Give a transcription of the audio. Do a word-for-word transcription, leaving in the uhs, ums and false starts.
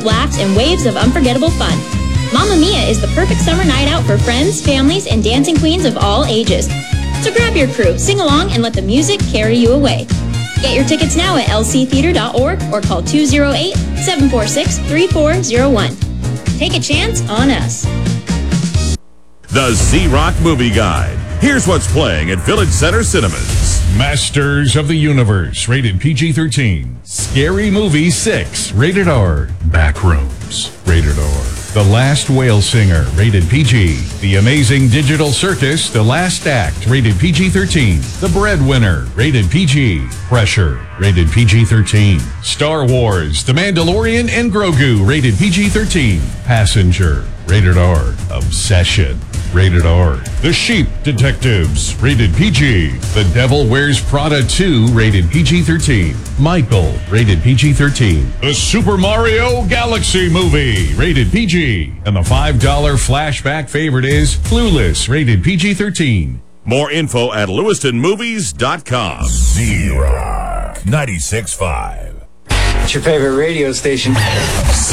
laughs, and waves of unforgettable fun. Mamma Mia is the perfect summer night out for friends, families, and dancing queens of all ages. So grab your crew, sing along, and let the music carry you away. Get your tickets now at l c theater dot org or call two oh eight, seven four six, three four oh one. Take a chance on us. The Z-Rock Movie Guide. Here's what's playing at Village Center Cinemas. Masters of the Universe, rated P G thirteen. Scary Movie six, rated R. Backrooms, rated R. The Last Whale Singer, rated P G. The Amazing Digital Circus, The Last Act, rated P G thirteen. The Breadwinner, rated P G. Pressure, rated P G thirteen. Star Wars, The Mandalorian and Grogu, rated P G thirteen. Passenger, rated R. Obsession, rated R. The Sheep Detectives, rated P G. The Devil Wears Prada two, rated P G thirteen. Michael, rated P G thirteen. The Super Mario Galaxy Movie, rated P G. And the five dollar flashback favorite is Clueless, rated P G thirteen. More info at lewiston movies dot com. Z-Rock ninety-six point five. It's your favorite radio station.